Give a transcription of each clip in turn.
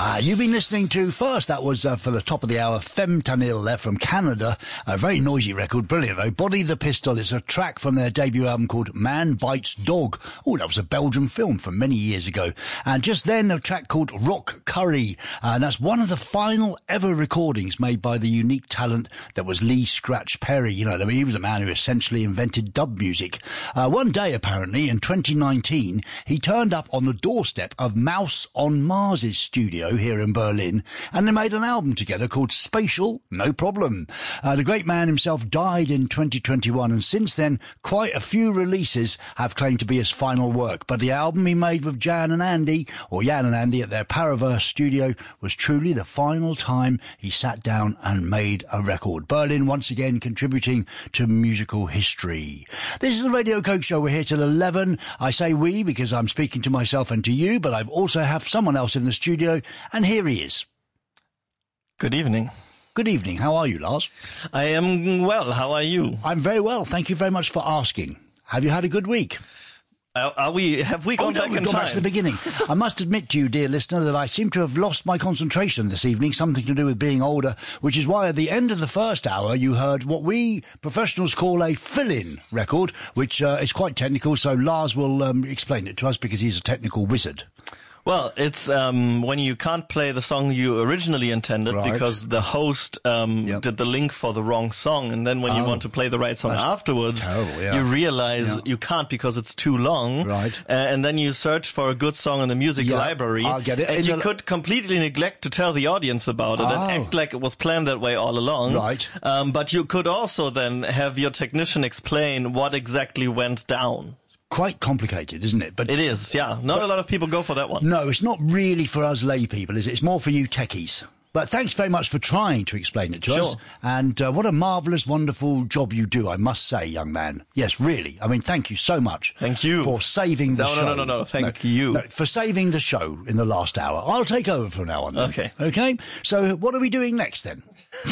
You've been listening to first, that was for the top of the hour, Fentanyl there from Canada. A very noisy record, brilliant though. Body the Pistol is a track from their debut album called Man Bites Dog. Oh, that was a Belgian film from many years ago. And just then a track called Rock Curry. And that's one of the final ever recordings made by the unique talent that was Lee Scratch Perry. You know, I mean, he was a man who essentially invented dub music. One day, apparently, in 2019, he turned up on the doorstep of Mouse on Mars's studio here in Berlin, and they made an album together called Spatial No Problem. The great man himself died in 2021, and since then, quite a few releases have claimed to be his final work. But the album he made with Jan and Andy at their Paraverse studio was truly the final time he sat down and made a record. Berlin once again contributing to musical history. This is the Radio Coke Show. We're here till 11. I say we because I'm speaking to myself and to you, but I also have someone else in the studio, and here he is. Good evening. Good evening. How are you, Lars? I am well. How are you? I'm very well. Thank you very much for asking. Have you had a good week? Have we gone back in time? Back to the beginning. I must admit to you, dear listener, that I seem to have lost my concentration this evening, something to do with being older, which is why at the end of the first hour you heard what we professionals call a fill-in record, which is quite technical, so Lars will explain it to us because he's a technical wizard. Well, it's when you can't play the song you originally intended because the host did the link for the wrong song, and then when you want to play the right song afterwards, you realize you can't because it's too long. Right. And then you search for a good song in the music library. I'll get it. And you could completely neglect to tell the audience about it and act like it was planned that way all along. Right. But you could also then have your technician explain what exactly went down. Quite complicated, isn't it? But it is, yeah. Not a lot of people go for that one. No, it's not really for us lay people, is it? It's more for you techies. But thanks very much for trying to explain it to us. And what a marvellous, wonderful job you do, I must say, young man. Yes, really. I mean, thank you so much. Thank you. For saving the show. No. Thank you. No, for saving the show in the last hour. I'll take over from now on then. Okay. Okay? So what are we doing next then?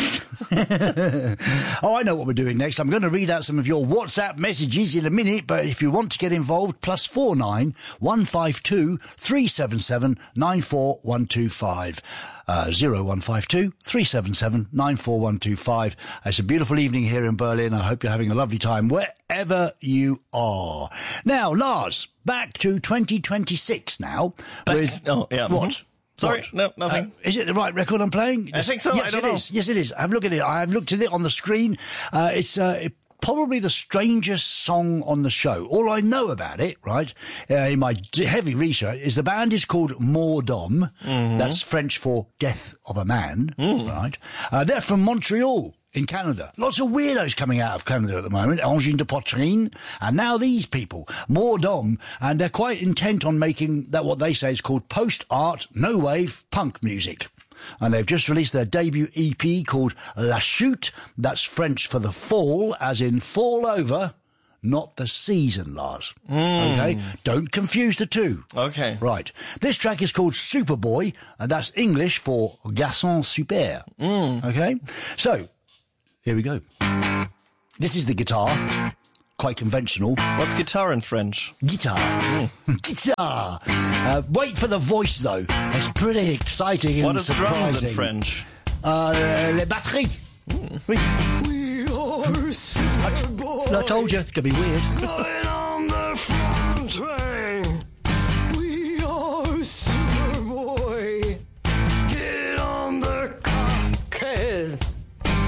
Oh, I know what we're doing next. I'm going to read out some of your WhatsApp messages in a minute, but if you want to get involved, +49 152 377 94125. 0152 377 94125. It's a beautiful evening here in Berlin. I hope you're having a lovely time wherever you are. Now, Lars, back to 2026 now. What? Sorry, what? No, nothing. Is it the right record I'm playing? I think so. Yes, I don't know. Yes, it is. I've looked at it. I've looked at it on the screen. It's probably the strangest song on the show. All I know about it, right, in my heavy research, is the band is called Mordom. Mm-hmm. That's French for Death of a Man, right? They're from Montreal in Canada. Lots of weirdos coming out of Canada at the moment. Engine de Poitrine, and now these people, Mordom, and they're quite intent on making that what they say is called post-art, no-wave punk music. And they've just released their debut EP called La Chute. That's French for the fall, as in fall over, not the season, Lars. Okay? Don't confuse the two. Okay. Right. This track is called Superboy, and that's English for Garçon Super. Okay? So, here we go. This is the guitar. Quite conventional. What's guitar in French? Guitar. Guitar. Wait for the voice, though. It's pretty exciting and surprising. What is drums in French? Les batteries. Oui. We are Superboy. I told you, it's going to be weird. Going on the front train. We are Superboy. Get on the cockhead.